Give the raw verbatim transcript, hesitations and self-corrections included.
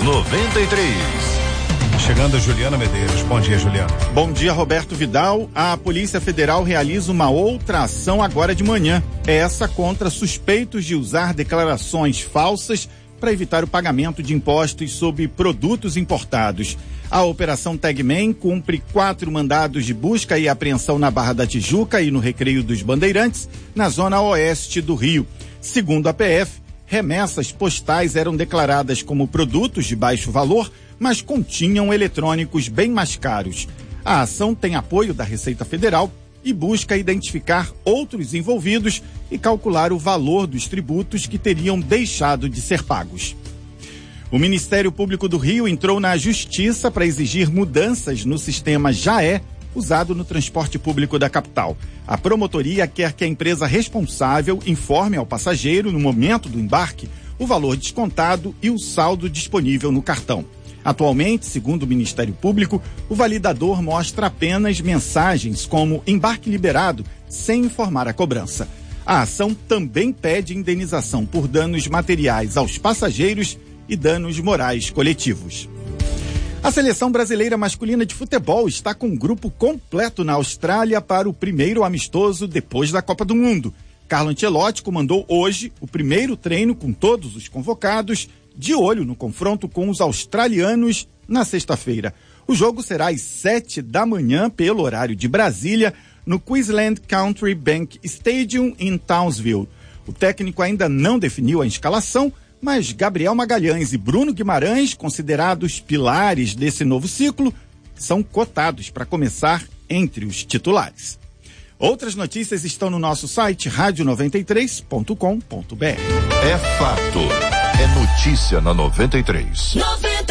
noventa e três. Chegando a Juliana Medeiros. Bom dia, Juliana. Bom dia, Roberto Vidal. A Polícia Federal realiza uma outra ação agora de manhã. É essa contra suspeitos de usar declarações falsas para evitar o pagamento de impostos sobre produtos importados. A Operação Tagman cumpre quatro mandados de busca e apreensão na Barra da Tijuca e no Recreio dos Bandeirantes, na zona oeste do Rio. Segundo a P F, remessas postais eram declaradas como produtos de baixo valor, mas continham eletrônicos bem mais caros. A ação tem apoio da Receita Federal e busca identificar outros envolvidos e calcular o valor dos tributos que teriam deixado de ser pagos. O Ministério Público do Rio entrou na Justiça para exigir mudanças no sistema Jaé, usado no transporte público da capital. A promotoria quer que a empresa responsável informe ao passageiro, no momento do embarque, o valor descontado e o saldo disponível no cartão. Atualmente, segundo o Ministério Público, o validador mostra apenas mensagens como embarque liberado, sem informar a cobrança. A ação também pede indenização por danos materiais aos passageiros e danos morais coletivos. A seleção brasileira masculina de futebol está com um grupo completo na Austrália para o primeiro amistoso depois da Copa do Mundo. Carlo Ancelotti comandou hoje o primeiro treino com todos os convocados, de olho no confronto com os australianos na sexta-feira. O jogo será às sete da manhã, pelo horário de Brasília, no Queensland Country Bank Stadium, em Townsville. O técnico ainda não definiu a escalação, mas Gabriel Magalhães e Bruno Guimarães, considerados pilares desse novo ciclo, são cotados para começar entre os titulares. Outras notícias estão no nosso site rádio noventa e três ponto com ponto br. É fato. É notícia na noventa e três.